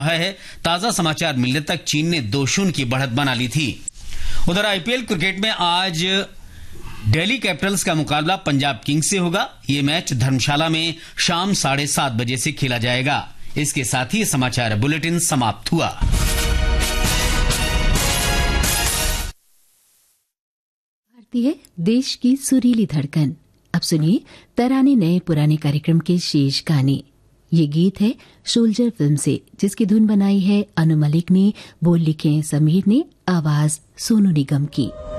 है। ताजा समाचार मिलने तक चीन ने 2-0 की बढ़त बना ली थी। उधर आईपीएल क्रिकेट में आज दिल्ली कैपिटल्स का मुकाबला पंजाब किंग्स से होगा। ये मैच धर्मशाला में शाम 7:30 बजे से खेला जाएगा। इसके साथ ही समाचार बुलेटिन समाप्त हुआ। भारतीय देश की सुरीली धड़कन। अब सुनिए तराने नए पुराने कार्यक्रम के शेष गाने। ये गीत है सोल्जर फिल्म से, जिसकी धुन बनाई है अनु मलिक ने, बोल लिखे समीर ने, आवाज सोनू निगम की।